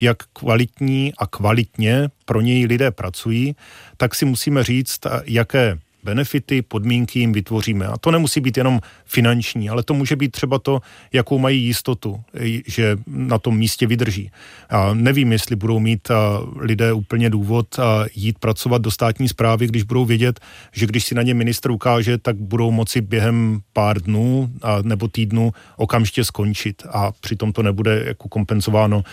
jak kvalitní a kvalitně pro něj lidé pracují, tak si musíme říct, jaké benefity, podmínky jim vytvoříme. A to nemusí být jenom finanční, ale to může být třeba to, jakou mají jistotu, že na tom místě vydrží. A nevím, jestli budou mít lidé úplně důvod jít pracovat do státní správy, když budou vědět, že když si na ně ministr ukáže, tak budou moci během pár dnů nebo týdnů okamžitě skončit a přitom to nebude jako kompenzováno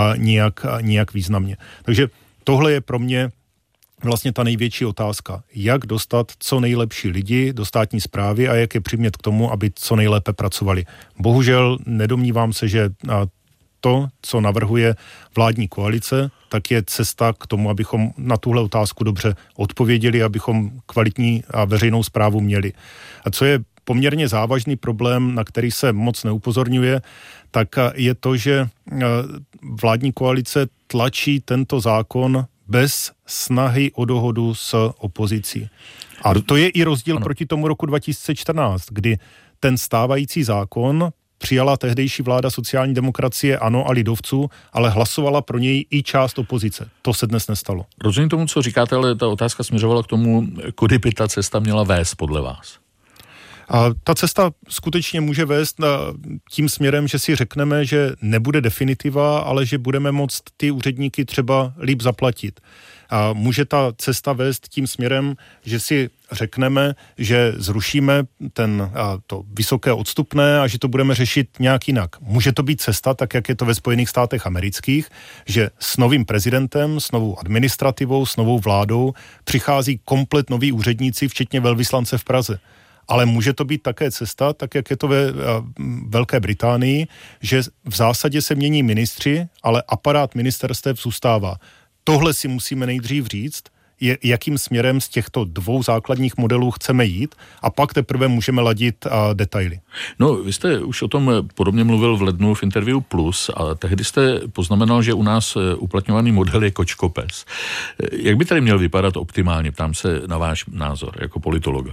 nijak významně. Takže tohle je pro mě vlastně ta největší otázka. Jak dostat co nejlepší lidi do státní správy a jak je přimět k tomu, aby co nejlépe pracovali. Bohužel nedomnívám se, že to, co navrhuje vládní koalice, tak je cesta k tomu, abychom na tuhle otázku dobře odpověděli, abychom kvalitní a veřejnou správu měli. A co je poměrně závažný problém, na který se moc neupozorňuje, tak je to, že vládní koalice tlačí tento zákon bez snahy o dohodu s opozicí. A to je i rozdíl proti tomu roku 2014, kdy ten stávající zákon přijala tehdejší vláda sociální demokracie, ANO a lidovců, ale hlasovala pro něj i část opozice. To se dnes nestalo. Rozumím tomu, co říkáte, ale ta otázka směřovala k tomu, kudy by ta cesta měla vést podle vás. A ta cesta skutečně může vést tím směrem, že si řekneme, že nebude definitiva, ale že budeme moct ty úředníky třeba líp zaplatit. A může ta cesta vést tím směrem, že si řekneme, že zrušíme to vysoké odstupné a že to budeme řešit nějak jinak. Může to být cesta, tak jak je to ve Spojených státech amerických, že s novým prezidentem, s novou administrativou, s novou vládou přichází komplet noví úředníci, včetně velvyslance v Praze. Ale může to být také cesta, tak jak je to ve Velké Británii, že v zásadě se mění ministři, ale aparát ministerstev zůstává. Tohle si musíme nejdřív říct, jakým směrem z těchto dvou základních modelů chceme jít a pak teprve můžeme ladit detaily. No, vy jste už o tom podobně mluvil v lednu v Interview Plus a tehdy jste poznamenal, že u nás uplatňovaný model je kočkopes. Jak by tady měl vypadat optimálně? Ptám se na váš názor jako politologa.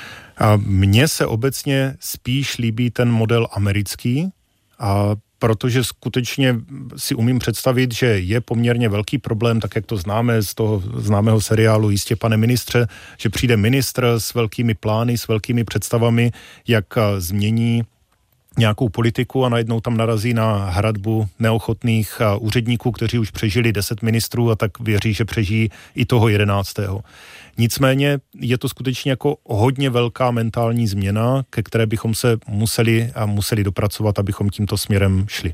Mně se obecně spíš líbí ten model americký, protože skutečně si umím představit, že je poměrně velký problém, tak jak to známe z toho známého seriálu Jistě, pane ministře, že přijde ministr s velkými plány, s velkými představami, jak změní nějakou politiku a najednou tam narazí na hradbu neochotných úředníků, kteří už přežili 10 ministrů a tak věří, že přežijí i toho 11. Nicméně je to skutečně jako hodně velká mentální změna, ke které bychom se museli dopracovat, abychom tímto směrem šli.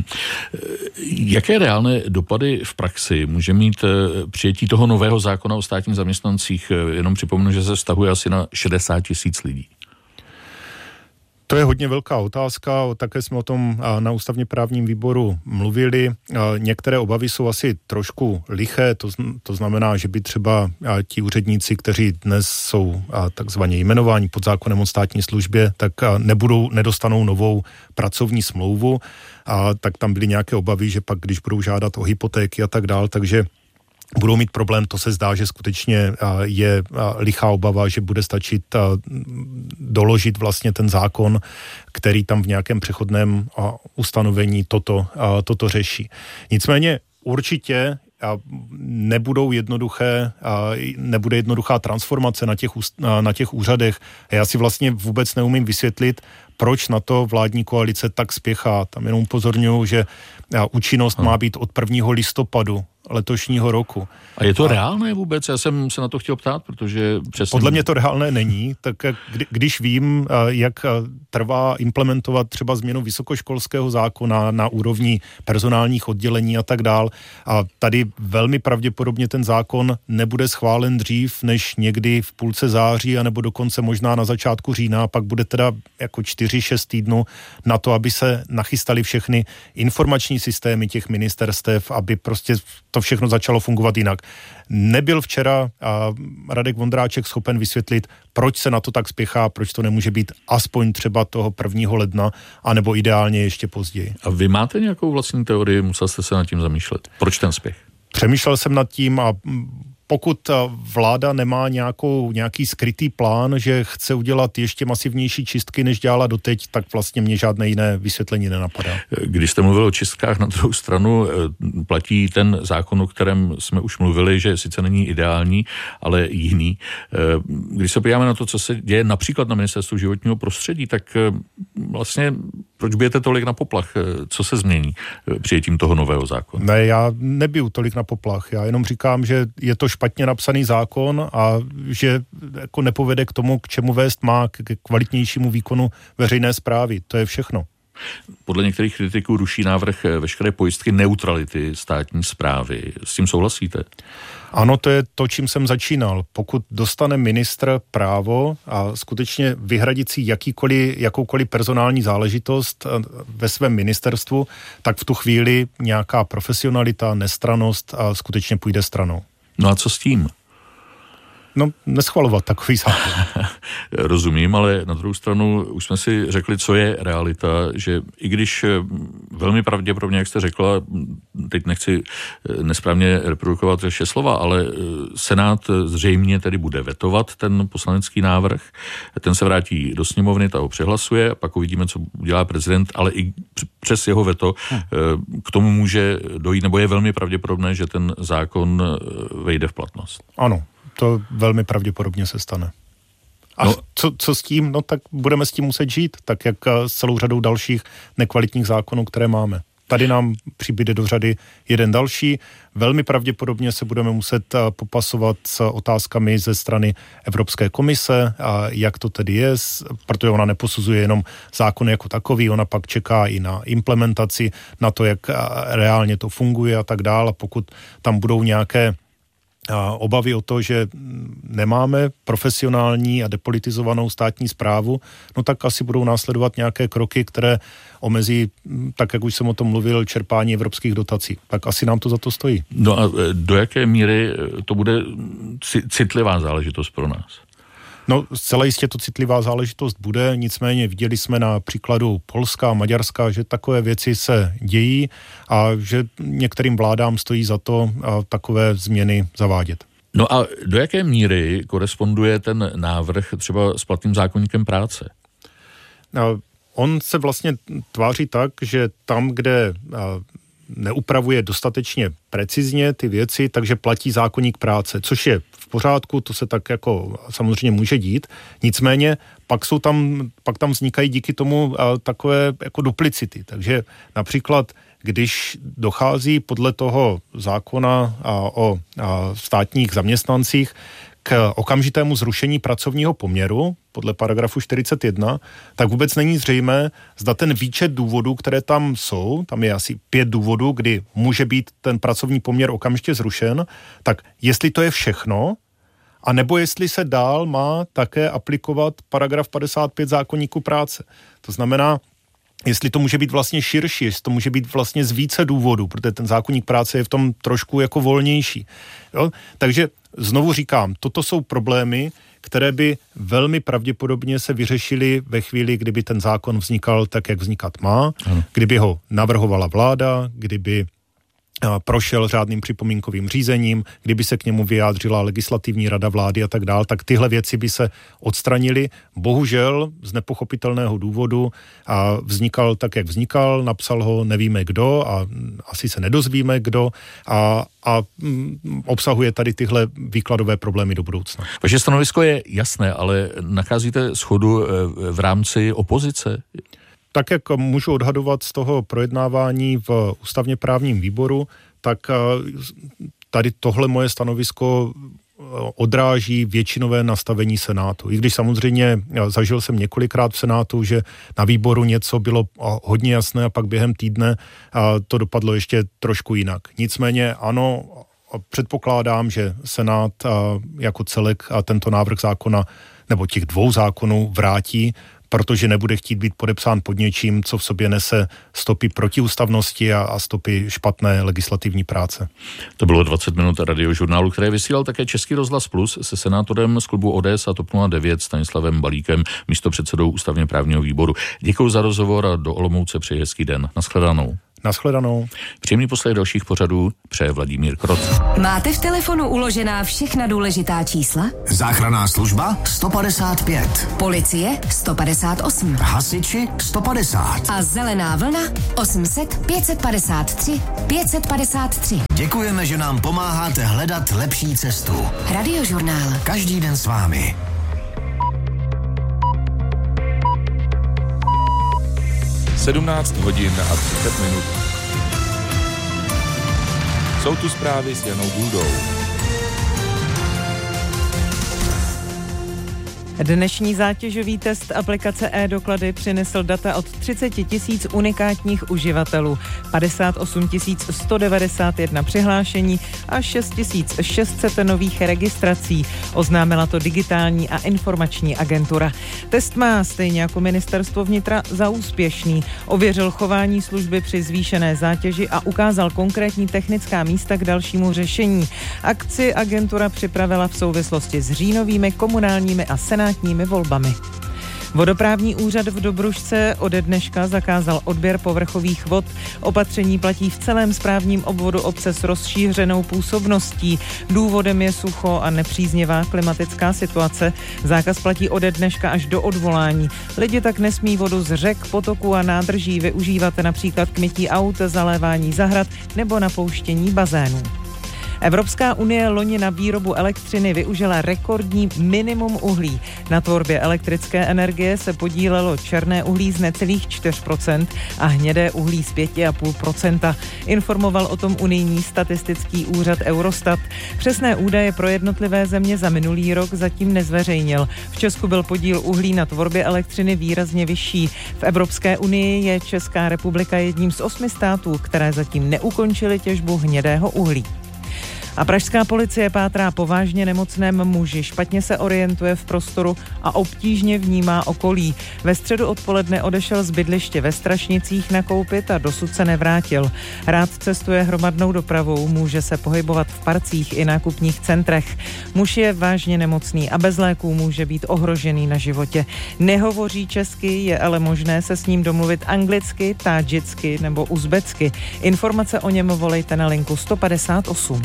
Jaké reálné dopady v praxi může mít přijetí toho nového zákona o státních zaměstnancích? Jenom připomenu, že se vztahuje asi na 60 000 lidí. To je hodně velká otázka, také jsme o tom na ústavně právním výboru mluvili. Některé obavy jsou asi trošku liché, to znamená, že by třeba ti úředníci, kteří dnes jsou takzvaně jmenováni pod zákonem o státní službě, tak nedostanou novou pracovní smlouvu, tak tam byly nějaké obavy, že pak, když budou žádat o hypotéky a tak dál, takže budou mít problém, to se zdá, že skutečně je lichá obava, že bude stačit doložit vlastně ten zákon, který tam v nějakém přechodném ustanovení toto řeší. Nicméně určitě nebude jednoduchá transformace na těch úřadech. Já si vlastně vůbec neumím vysvětlit, proč na to vládní koalice tak spěchá. Tam jenom upozorňuji, že účinnost má být od 1. listopadu letošního roku. A je to reálné vůbec? Já jsem se na to chtěl ptát, protože přesně... Podle mě to reálné není, tak když vím, jak trvá implementovat třeba změnu vysokoškolského zákona na úrovni personálních oddělení a tak dál, a tady velmi pravděpodobně ten zákon nebude schválen dřív, než někdy v půlce září, anebo dokonce možná na začátku října, pak bude teda jako 4-6 týdnů na to, aby se nachystali všechny informační systémy těch ministerstev, aby prostě to všechno začalo fungovat jinak. Nebyl včera Radek Vondráček schopen vysvětlit, proč se na to tak spěchá, proč to nemůže být aspoň třeba toho 1. ledna, anebo ideálně ještě později. A vy máte nějakou vlastní teorii, musel jste se nad tím zamýšlet? Proč ten spěch? Přemýšlel jsem nad tím a pokud vláda nemá nějaký skrytý plán, že chce udělat ještě masivnější čistky, než dělala doteď, tak vlastně mě žádné jiné vysvětlení nenapadá. Když jste mluvil o čistkách, na druhou stranu platí ten zákon, o kterém jsme už mluvili, že sice není ideální, ale jiný. Když se podíváme na to, co se děje například na Ministerstvu životního prostředí, tak vlastně proč bijete tolik na poplach? Co se změní přijetím toho nového zákona? Ne, já nebiju tolik na poplach. Já jenom říkám, že je to špatně napsaný zákon a že jako nepovede k tomu, k čemu vést má, k kvalitnějšímu výkonu veřejné správy. To je všechno. Podle některých kritiků ruší návrh veškeré pojistky neutrality státní správy. S tím souhlasíte? Ano, to je to, čím jsem začínal. Pokud dostane ministr právo a skutečně vyhradit si jakoukoliv personální záležitost ve svém ministerstvu, tak v tu chvíli nějaká profesionalita, nestrannost a skutečně půjde stranou. No a co s tím? No, neschvalovat takový zákon. Rozumím, ale na druhou stranu už jsme si řekli, co je realita, že i když velmi pravděpodobně, jak jste řekla, teď nechci nesprávně reprodukovat vaše slova, ale Senát zřejmě tedy bude vetovat ten poslanecký návrh, ten se vrátí do sněmovny, ta ho přehlasuje, pak uvidíme, co udělá prezident, ale i přes jeho veto k tomu může dojít, nebo je velmi pravděpodobné, že ten zákon vejde v platnost. Ano. To velmi pravděpodobně se stane. A co s tím? No tak budeme s tím muset žít, tak jak s celou řadou dalších nekvalitních zákonů, které máme. Tady nám přibyde do řady jeden další. Velmi pravděpodobně se budeme muset popasovat s otázkami ze strany Evropské komise, a jak to tedy je, protože ona neposuzuje jenom zákon jako takový, ona pak čeká i na implementaci, na to, jak reálně to funguje a tak dále. Pokud tam budou nějaké obavy o to, že nemáme profesionální a depolitizovanou státní správu, no tak asi budou následovat nějaké kroky, které omezí, tak jak už jsem o tom mluvil, čerpání evropských dotací. Tak asi nám to za to stojí. No a do jaké míry to bude citlivá záležitost pro nás? No, zcela jistě to citlivá záležitost bude, nicméně viděli jsme na příkladu Polska a Maďarska, že takové věci se dějí a že některým vládám stojí za to takové změny zavádět. No a do jaké míry koresponduje ten návrh třeba s platným zákoníkem práce? On se vlastně tváří tak, že tam, kde neupravuje dostatečně precizně ty věci, takže platí zákoník práce, což je v pořádku, to se tak jako samozřejmě může dít. Nicméně pak tam vznikají díky tomu takové jako duplicity. Takže například, když dochází podle toho zákona o státních zaměstnancích k okamžitému zrušení pracovního poměru podle paragrafu 41, tak vůbec není zřejmé, zda ten výčet důvodů, které tam jsou, tam je asi 5 důvodů, kdy může být ten pracovní poměr okamžitě zrušen, tak jestli to je všechno, a nebo jestli se dál má také aplikovat paragraf 55 zákoníku práce. To znamená, jestli to může být vlastně širší, jestli to může být vlastně z více důvodů, protože ten zákoník práce je v tom trošku jako volnější. Jo? Takže znovu říkám, toto jsou problémy, které by velmi pravděpodobně se vyřešily ve chvíli, kdyby ten zákon vznikal tak, jak vznikat má, kdyby ho navrhovala vláda, kdyby prošel řádným připomínkovým řízením, kdyby se k němu vyjádřila legislativní rada vlády a tak dál, tak tyhle věci by se odstranily. Bohužel z nepochopitelného důvodu vznikal tak, jak vznikal, napsal ho nevíme kdo a asi se nedozvíme kdo a obsahuje tady tyhle výkladové problémy do budoucna. Vaše stanovisko je jasné, ale nacházíte shodu v rámci opozice? Tak, jak můžu odhadovat z toho projednávání v ústavně právním výboru, tak tady tohle moje stanovisko odráží většinové nastavení Senátu. I když samozřejmě zažil jsem několikrát v Senátu, že na výboru něco bylo hodně jasné a pak během týdne to dopadlo ještě trošku jinak. Nicméně ano, předpokládám, že Senát jako celek tento návrh zákona nebo těch 2 zákonů vrátí, protože nebude chtít být podepsán pod něčím, co v sobě nese stopy protiústavnosti a stopy špatné legislativní práce. To bylo 20 minut radiožurnálu, které vysílal také Český rozhlas Plus se senátorem z klubu ODS a TOP 09 Stanislavem Balíkem, místopředsedou ústavně právního výboru. Děkuji za rozhovor a do Olomouce přeji hezký den. Naschledanou. Nashledanou. Příjemný poslech dalších pořadů přeje Vladimír Krot. Máte v telefonu uložená všechna důležitá čísla? Záchranná služba 155. Policie 158. Hasiči 150. A zelená vlna 800 553 553. Děkujeme, že nám pomáháte hledat lepší cestu. Radiožurnál. Každý den s vámi. Sedmnáct hodin a 30 minut. Jsou tu zprávy s Janou Buldou. Dnešní zátěžový test aplikace e-doklady přinesl data od 30 000 unikátních uživatelů, 58 191 přihlášení a 6 600 nových registrací. Oznámila to Digitální a informační agentura. Test má stejně jako ministerstvo vnitra za úspěšný. Ověřil chování služby při zvýšené zátěži a ukázal konkrétní technická místa k dalšímu řešení. Akci agentura připravila v souvislosti s říjnovými komunálními a senátními volbami. Vodoprávní úřad v Dobrušce ode dneška zakázal odběr povrchových vod. Opatření platí v celém správním obvodu obce s rozšířenou působností. Důvodem je sucho a nepříznivá klimatická situace. Zákaz platí ode dneška až do odvolání. Lidi tak nesmí vodu z řek, potoků a nádrží využívat například k mytí aut, zalévání zahrad nebo napouštění bazénů. Evropská unie loni na výrobu elektřiny využila rekordní minimum uhlí. Na tvorbě elektrické energie se podílelo černé uhlí z necelých 4% a hnědé uhlí z 5,5%. Informoval o tom unijní statistický úřad Eurostat. Přesné údaje pro jednotlivé země za minulý rok zatím nezveřejnil. V Česku byl podíl uhlí na tvorbě elektřiny výrazně vyšší. V Evropské unii je Česká republika jedním z 8 států, které zatím neukončily těžbu hnědého uhlí. A pražská policie pátrá po vážně nemocném muži. Špatně se orientuje v prostoru a obtížně vnímá okolí. Ve středu odpoledne odešel z bydliště ve Strašnicích nakoupit a dosud se nevrátil. Rád cestuje hromadnou dopravou, může se pohybovat v parcích i nákupních centrech. Muž je vážně nemocný a bez léků může být ohrožený na životě. Nehovoří česky, je ale možné se s ním domluvit anglicky, tádžicky nebo uzbecky. Informace o něm volejte na linku 158.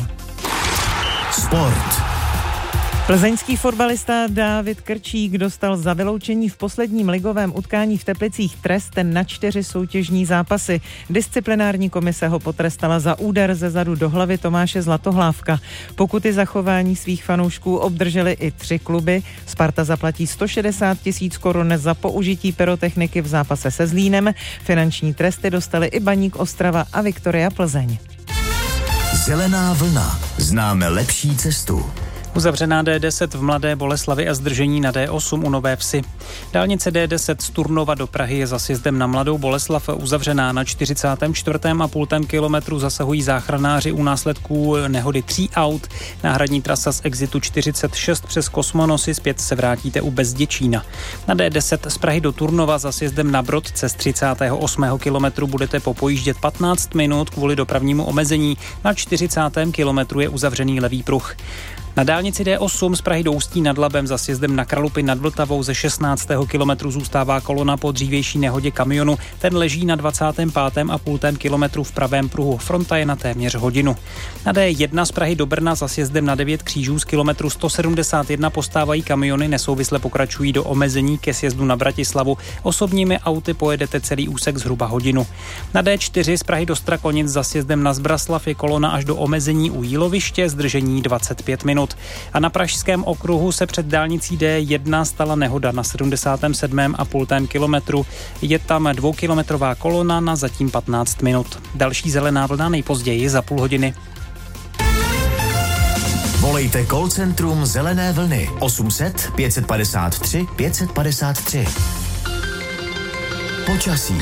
Sport. Plzeňský fotbalista Dávid Krčík dostal za vyloučení v posledním ligovém utkání v Teplicích trest na 4 soutěžní zápasy. Disciplinární komise ho potrestala za úder ze zadu do hlavy Tomáše Zlatohlávka. Pokuty za chování svých fanoušků obdržely i 3 kluby. Sparta zaplatí 160 000 korun za použití pyrotechniky v zápase se Zlínem. Finanční tresty dostali i Baník Ostrava a Viktoria Plzeň. Zelená vlna. Známe lepší cestu. Uzavřená D10 v Mladé Boleslavi a zdržení na D8 u Nové Vsi. Dálnice D10 z Turnova do Prahy je za sjezdem na Mladou Boleslav uzavřená. Na 44,5 kilometru zasahují záchranáři u následků nehody 3 aut. Náhradní trasa z exitu 46 přes Kosmonosy, zpět se vrátíte u Bezděčína. Na D10 z Prahy do Turnova za sjezdem na Brodce z 38. kilometru budete popojíždět 15 minut kvůli dopravnímu omezení. Na 40. kilometru je uzavřený levý pruh. Na dálnici D8 z Prahy do Ústí nad Labem za sjezdem na Kralupy nad Vltavou ze 16. kilometru zůstává kolona po dřívější nehodě kamionu. Ten leží na 25,5 kilometru v pravém pruhu. Fronta je na téměř hodinu. Na D1 z Prahy do Brna za sjezdem na 9 křížů z kilometru 171 postávají kamiony, nesouvisle pokračují do omezení ke sjezdu na Bratislavu. Osobními auty pojedete celý úsek zhruba hodinu. Na D4 z Prahy do Strakonic za sjezdem na Zbraslav je kolona až do omezení u Jíloviště, zdržení 25 minut. A na Pražském okruhu se před dálnicí D1 stala nehoda na 77,5 kilometru. Je tam 2kilometrová kolona na zatím 15 minut. Další zelená vlna nejpozději za půl hodiny. Volejte call centrum Zelené vlny 800 553 553. Počasí.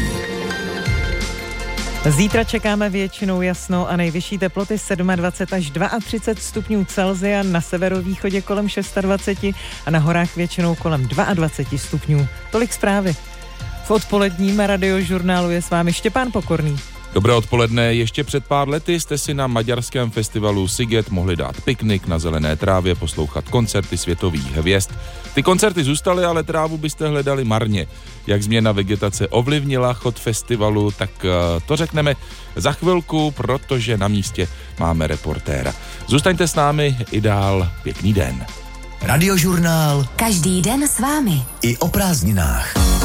Zítra čekáme většinou jasno a nejvyšší teploty 27 až 32 stupňů Celsia, na severovýchodě kolem 26 a na horách většinou kolem 22 stupňů. Tolik zprávy. V odpoledním radiožurnálu je s vámi Štěpán Pokorný. Dobré odpoledne. Ještě před pár lety jste si na maďarském festivalu Sziget mohli dát piknik na zelené trávě, poslouchat koncerty světových hvězd. Ty koncerty zůstaly, ale trávu byste hledali marně. Jak změna vegetace ovlivnila chod festivalu, tak to řekneme za chvilku, protože na místě máme reportéra. Zůstaňte s námi i dál. Pěkný den. Radiožurnál. Každý den s vámi. I o prázdninách.